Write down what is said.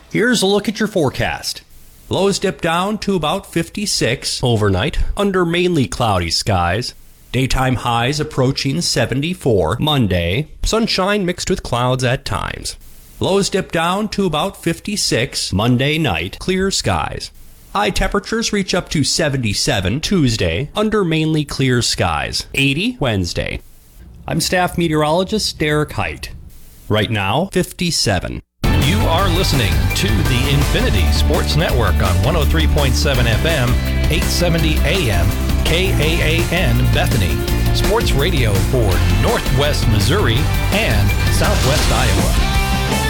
Here's a look at your forecast. Lows dip down to about 56 overnight under mainly cloudy skies. Daytime highs approaching 74 Monday. Sunshine mixed with clouds at times. Lows dip down to about 56 Monday night, clear skies. High temperatures reach up to 77 Tuesday under mainly clear skies. 80 Wednesday. I'm staff meteorologist Derek Height. Right now, 57. You are listening to the Infinity Sports Network on 103.7 FM, 870 AM, KAAN Bethany. Sports radio for Northwest Missouri and Southwest Iowa.